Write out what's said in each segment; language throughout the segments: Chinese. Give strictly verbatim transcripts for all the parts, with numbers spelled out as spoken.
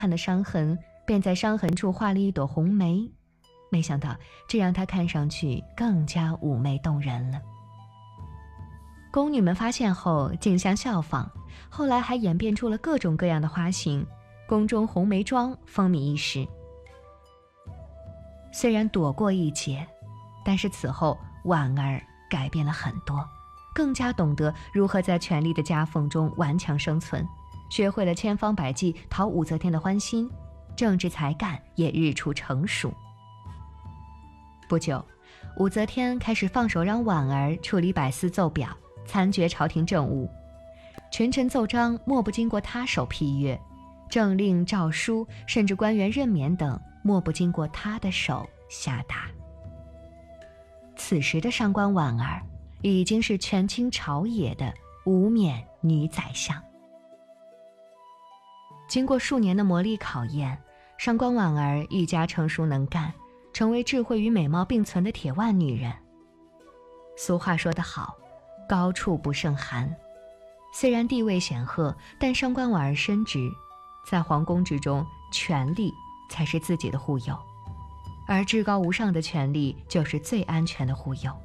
看的伤痕，便在伤痕处画了一朵红梅。没想到这让她看上去更加妩媚动人了。宫女们发现后竞相效仿，后来还演变出了各种各样的花型，宫中红梅妆风靡一时。虽然躲过一劫，但是此后婉儿改变了很多，更加懂得如何在权力的夹缝中顽强生存，学会了千方百计讨武则天的欢心，政治才干也日出成熟。不久，武则天开始放手让婉儿处理百司奏表，参决朝廷政务，群臣奏章莫不经过她手批阅，政令诏书甚至官员任免等莫不经过她的手下达。此时的上官婉儿已经是权倾朝野的无冕女宰相。经过数年的磨砺考验，上官婉儿愈加成熟能干，成为智慧与美貌并存的铁腕女人。俗话说得好，高处不胜寒。虽然地位显赫，但上官婉儿深知，在皇宫之中，权力才是自己的护佑，而至高无上的权力就是最安全的护佑。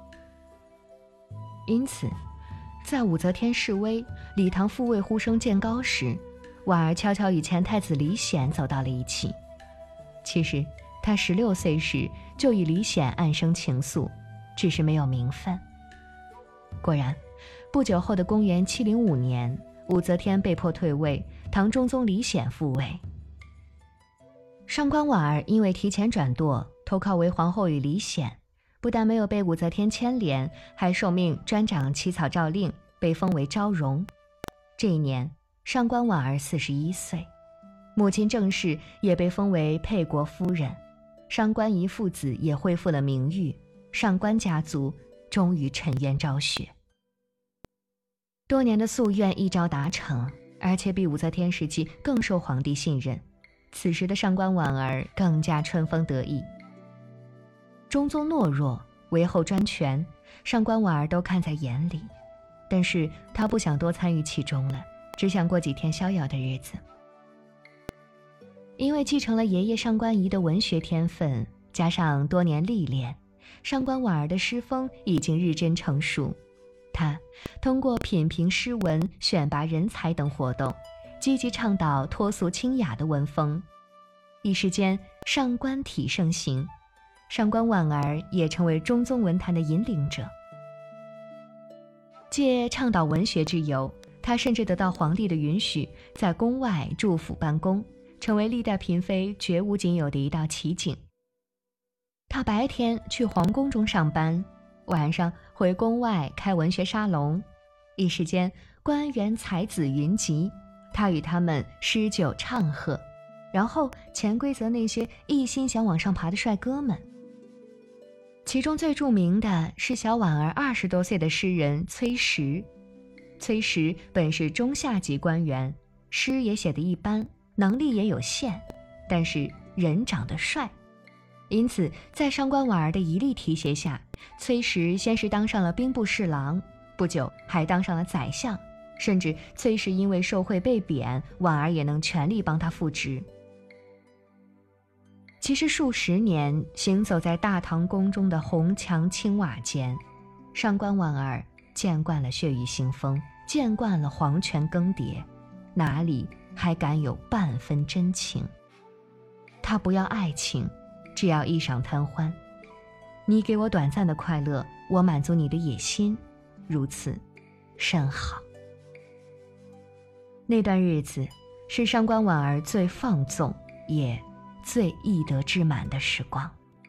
因此，在武则天示威，礼堂复位呼声渐高时，婉儿悄悄与前太子李显走到了一起。其实她十六岁时就与李显暗生情愫，只是没有名分。果然，不久后的公元七零五年，武则天被迫退位，唐中宗李显复位。上官婉儿因为提前转舵，投靠为皇后与李显，不但没有被武则天牵连，还受命专掌起草诏令，被封为昭容。这一年，上官婉儿四十一岁，母亲郑氏也被封为沛国夫人，上官仪父子也恢复了名誉，上官家族终于沉冤昭雪。多年的夙愿一朝达成，而且比武则天时期更受皇帝信任，此时的上官婉儿更加春风得意。中宗懦弱，为后专权，上官婉儿都看在眼里，但是她不想多参与其中了，只想过几天逍遥的日子。因为继承了爷爷上官仪的文学天分，加上多年历练，上官婉儿的诗风已经日臻成熟。他通过品评诗文、选拔人才等活动，积极倡导脱俗清雅的文风。一时间，上官体盛行，上官婉儿也成为中宗文坛的引领者。借倡导文学之由，他甚至得到皇帝的允许，在宫外驻府办公，成为历代嫔妃绝无仅有的一道奇景。他白天去皇宫中上班，晚上回宫外开文学沙龙，一时间官员才子云集，他与他们诗酒唱和，然后潜规则那些一心想往上爬的帅哥们。其中最著名的是小婉儿二十多岁的诗人崔实。崔实本是中下级官员，诗也写得一般，能力也有限，但是人长得帅。因此在上官婉儿的一力提携下，崔实先是当上了兵部侍郎，不久还当上了宰相，甚至崔实因为受贿被贬，婉儿也能全力帮他复职。其实数十年行走在大唐宫中的红墙青瓦间，上官婉儿见惯了血雨腥风，见惯了皇权更迭，哪里还敢有半分真情？他不要爱情，只要一晌贪欢。你给我短暂的快乐，我满足你的野心，如此甚好。那段日子是上官婉儿最放纵也最易得志满的时光。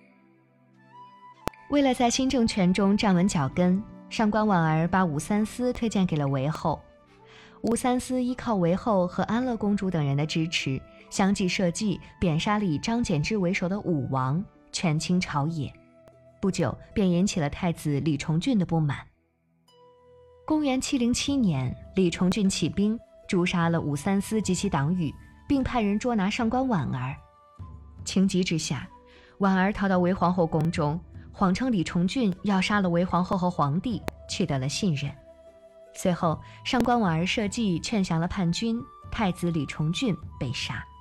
为了在新政权中站稳脚跟，上官婉儿把武三思推荐给了韦后。武三思依靠韦后和安乐公主等人的支持，相继设计贬杀了以张柬之为首的武王，权倾朝野。不久便引起了太子李重俊的不满。公元七零七年，李重俊起兵诛杀了武三思及其党羽，并派人捉拿上官婉儿。情急之下，婉儿逃到韦皇后宫中，谎称李重俊要杀了韦皇后和皇帝，取得了信任。随后上官婉儿设计劝降了叛军，太子李重俊被杀。